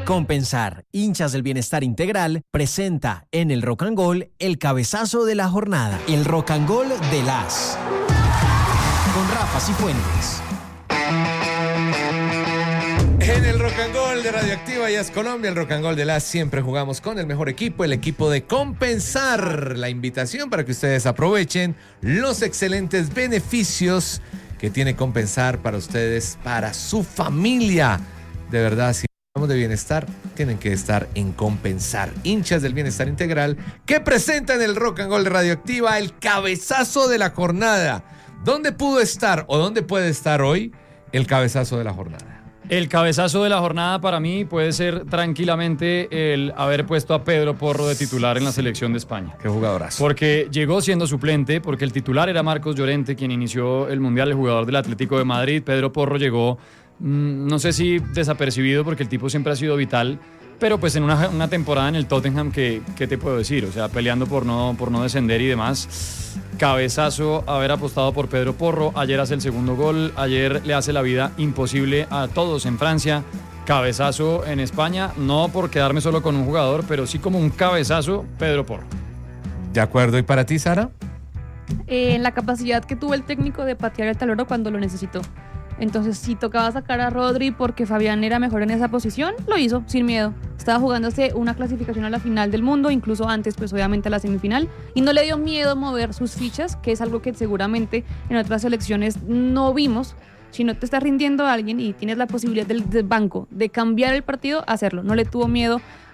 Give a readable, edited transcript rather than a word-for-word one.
Compensar, hinchas del bienestar integral, presenta en el Rock and Gold el cabezazo de la jornada, el Rock and Gold de las. Con Rafa Cifuentes. En el Rock and Gold de Radioactiva Jazz Colombia, el Rock and Gold de las, siempre jugamos con el mejor equipo, el equipo de Compensar. La invitación para que ustedes aprovechen los excelentes beneficios que tiene Compensar para ustedes, para su familia. De verdad, si hablamos de bienestar, tienen que estar en Compensar. Hinchas del bienestar integral que presentan el Rock and Gold de Radioactiva, el cabezazo de la jornada. ¿Dónde pudo estar o dónde puede estar hoy el cabezazo de la jornada? El cabezazo de la jornada para mí puede ser tranquilamente el haber puesto a Pedro Porro de titular en la selección de España. Qué jugadorazo. Porque llegó siendo suplente, porque el titular era Marcos Llorente, quien inició el Mundial, el jugador del Atlético de Madrid. Pedro Porro llegó, no sé si desapercibido, porque el tipo siempre ha sido vital, pero pues en una temporada en el Tottenham, ¿qué te puedo decir? O sea, peleando por no descender y demás. Cabezazo haber apostado por Pedro Porro. Ayer hace el segundo gol, ayer le hace la vida imposible a todos en Francia. Cabezazo en España, no por quedarme solo con un jugador, pero sí como un cabezazo, Pedro Porro. ¿De acuerdo? ¿Y para ti, Sara? La capacidad que tuvo el técnico de patear el tablero cuando lo necesitó. Entonces, si tocaba sacar a Rodri porque Fabián era mejor en esa posición, lo hizo sin miedo. Estaba jugándose una clasificación a la final del mundo, incluso antes, pues obviamente a la semifinal, y no le dio miedo mover sus fichas, que es algo que seguramente en otras selecciones no vimos. Si no te está rindiendo a alguien y tienes la posibilidad del banco de cambiar el partido, hacerlo. No le tuvo miedo